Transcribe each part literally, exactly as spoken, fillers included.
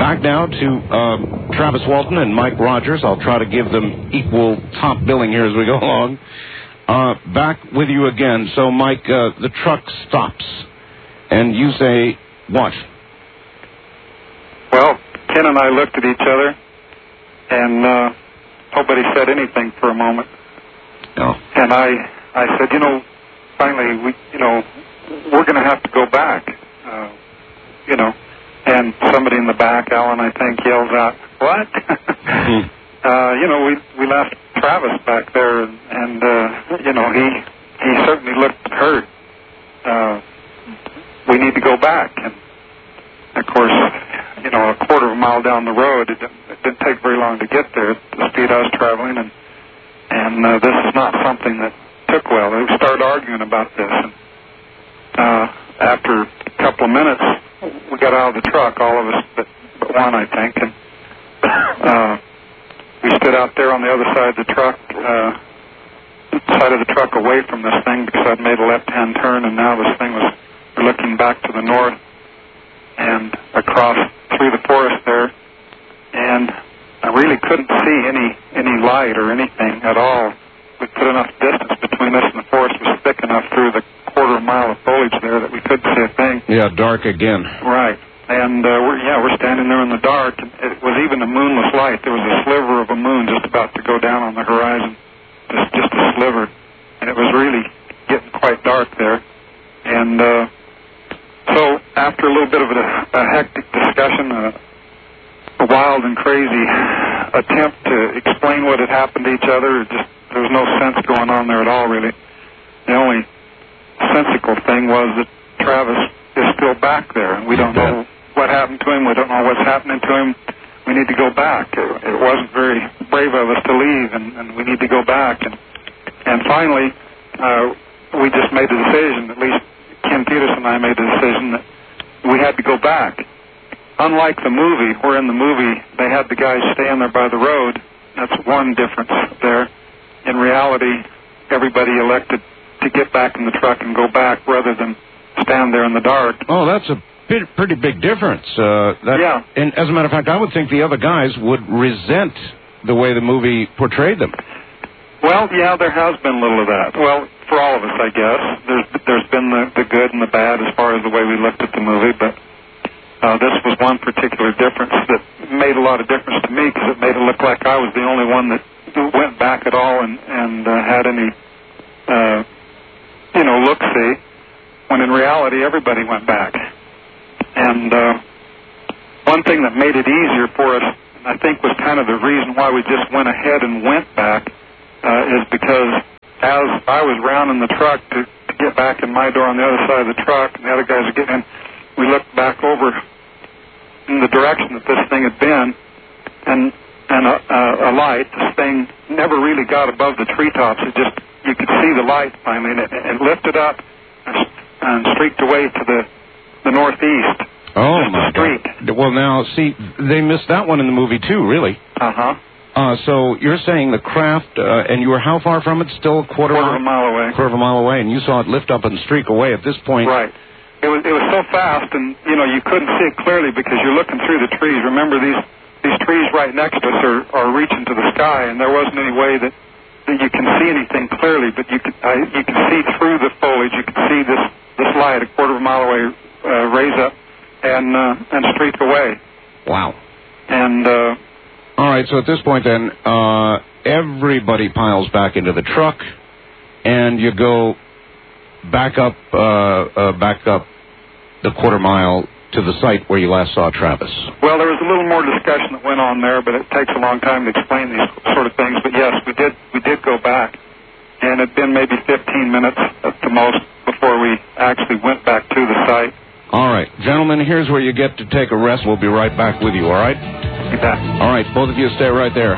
Back now to uh, Travis Walton and Mike Rogers. I'll try to give them equal top billing here as we go along. Uh, back with you again. So, Mike, uh, the truck stops, and you say what? Well, Ken and I looked at each other, and uh, nobody said anything for a moment. No. And I, I said, you know, finally, we, you know, we're going to have to go back, uh, you know. And somebody in the back, Alan, I think, yells out, "What?" mm-hmm. uh, you know, we we left Travis back there, and uh, you know, he he certainly looked hurt. Uh, we need to go back, and of course, you know, a quarter of a mile down the road, it didn't, it didn't take very long to get there. The speed I was traveling, and and uh, this is not something that took well. We started arguing about this, and uh, after a couple of minutes, we got out of the truck, all of us but, but one, I think, and uh, we stood out there on the other side of the truck, uh, side of the truck away from this thing, because I'd made a left-hand turn, and now this thing was looking back to the north and across through the forest there, and I really couldn't see any any light or anything at all. We put enough distance between us, and the forest was thick enough through the quarter mile of foliage there that we couldn't see a thing. Yeah, dark again. Right. And, uh, we're, yeah, we're standing there in the dark. It was even a moonless light. There was a sliver of a moon just about to go down on the horizon, just, just a sliver. And it was really getting quite dark there. And uh, so after a little bit of a, a hectic discussion, a, a wild and crazy attempt to explain what had happened to each other, just there was no sense going on there at all, really. The only sensical thing was that Travis is still back there, and we don't know what happened to him. We don't know what's happening to him. We need to go back. It, it wasn't very brave of us to leave, and, and we need to go back. And, and finally, uh, we just made the decision, at least Ken Peterson and I made the decision that we had to go back. Unlike the movie, where in the movie they had the guys stand there by the road, that's one difference there. In reality, everybody elected to get back in the truck and go back rather than stand there in the dark. Oh, that's a pretty, pretty big difference. Uh, that, yeah. And as a matter of fact, I would think the other guys would resent the way the movie portrayed them. Well, yeah, there has been a little of that. Well, for all of us, I guess. There's there's been the, the good and the bad as far as the way we looked at the movie, but uh, this was one particular difference that made a lot of difference to me, because it made it look like I was the only one that went back at all and, and uh, had any, uh, you know, look-see, when in reality everybody went back. And uh, one thing that made it easier for us, and I think was kind of the reason why we just went ahead and went back, uh, is because as I was rounding the truck to, to get back in my door on the other side of the truck, and the other guys were getting in, we looked back over in the direction that this thing had been, and and a, a, a light. This thing never really got above the treetops. It just, you could see the light finally, and it, it lifted up and, and streaked away to the, the northeast. Oh, my God. Well, now, see, they missed that one in the movie, too, really. Uh-huh. Uh, so you're saying the craft, uh, and you were how far from it? Still a quarter, quarter of a mile away. Quarter of a mile away, and you saw it lift up and streak away at this point. Right. It was, it was so fast, and, you know, you couldn't see it clearly because you're looking through the trees. Remember, these... These trees right next to us are, are reaching to the sky, and there wasn't any way that, that you can see anything clearly, but you could, uh, you can see through the foliage. You could see this, this light a quarter of a mile away uh, raise up and uh, and streak away. Wow. And uh, all right, so at this point then, uh, everybody piles back into the truck, and you go back up, uh, uh, back up the quarter mile to the site where you last saw Travis. Well, there was a little more discussion that went on there, but it takes a long time to explain these sort of things. But yes, we did we did go back, and it had been maybe fifteen minutes at the most before we actually went back to the site. All right, gentlemen, here's where you get to take a rest. We'll be right back with you, all right? You bet. All right, both of you stay right there.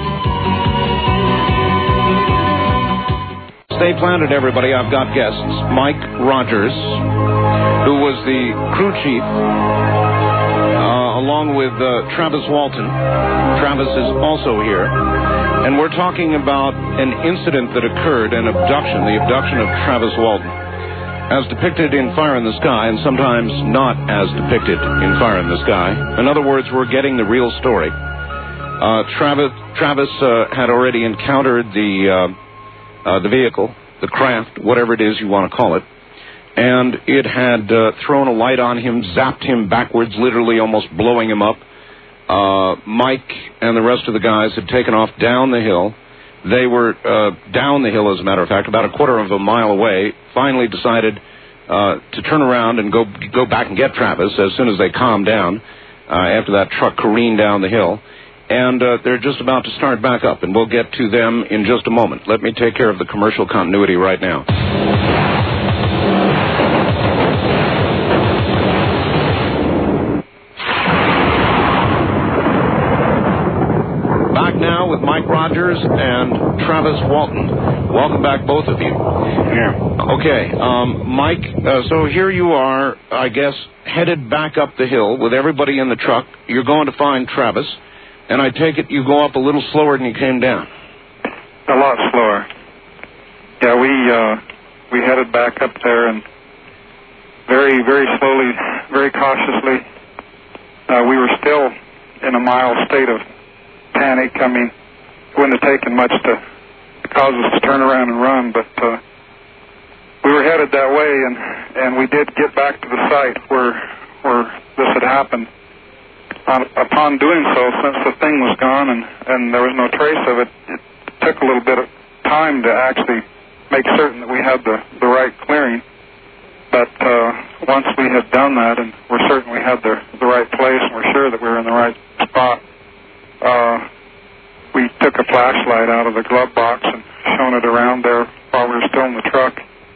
Stay planted, everybody. I've got guests. Mike Rogers, who was the crew chief, uh, along with uh, Travis Walton. Travis is also here. And we're talking about an incident that occurred, an abduction, the abduction of Travis Walton. as depicted in Fire in the Sky, and sometimes not as depicted in Fire in the Sky. In other words, we're getting the real story. Uh, Travis, Travis uh, had already encountered the uh, uh, the vehicle, the craft, whatever it is you want to call it, and it had uh, thrown a light on him, zapped him backwards, literally almost blowing him up. Uh, Mike and the rest of the guys had taken off down the hill. They were uh, down the hill, as a matter of fact, about a quarter of a mile away, finally decided uh, to turn around and go go back and get Travis as soon as they calmed down uh, after that truck careened down the hill. And uh, they're just about to start back up, and we'll get to them in just a moment. Let me take care of the commercial continuity right now. Back now with Mike Rogers and Travis Walton. Welcome back, both of you. Yeah. Okay, um, Mike, uh, so here you are, I guess, headed back up the hill with everybody in the truck. You're going to find Travis. And I take it you go up a little slower than you came down. A lot slower. Yeah, we uh, we headed back up there and very, very slowly, very cautiously. Uh, we were still in a mild state of panic. I mean, it wouldn't have taken much to cause us to turn around and run, but uh, we were headed that way, and, and we did get back to the site where where this had happened. Uh, upon doing so, since the thing was gone and, and there was no trace of it, it took a little bit of time to actually make certain that we had the, the right clearing. But uh, once we had done that and we're certain we had the, the right place and we're sure that we were in the right spot, uh, we took a flashlight out of the glove box and shone it around there while we were still in the truck.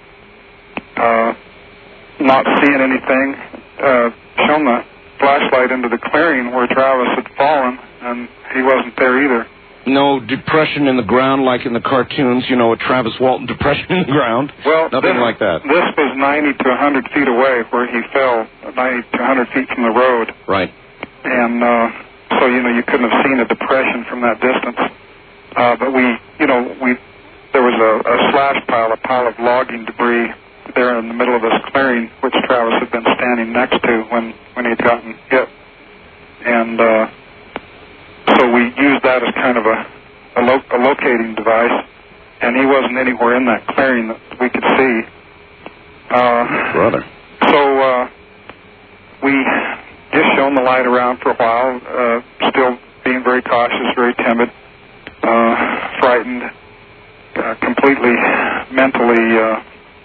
Uh, not seeing anything, uh, shone the flashlight into the clearing where Travis had fallen, and he wasn't there either. No depression in the ground like in the cartoons, you know, a Travis Walton depression in the ground? Well, nothing this, like that. This was ninety to one hundred feet away where he fell, ninety to one hundred feet from the road. Right. And uh, so, you know, you couldn't have seen a depression from that distance. Uh, but we, you know, we there was a, a slash pile, a pile of logging debris there in the middle of this clearing, which Travis had been standing next to when, when he had gotten hit. And uh, so we used that as kind of a, a, lo- a locating device, and he wasn't anywhere in that clearing that we could see. Uh, Brother. So uh, we just shone the light around for a while, uh, still being very cautious, very timid, uh, frightened, uh, completely mentally uh,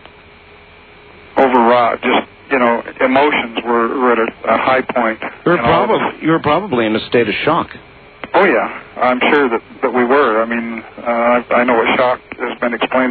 overwrought. Just, you know, emotions were, were at a, a high point. You were, probably, you were probably in a state of shock. Oh, yeah. I'm sure that, that we were. I mean, uh, I, I know what shock has been explained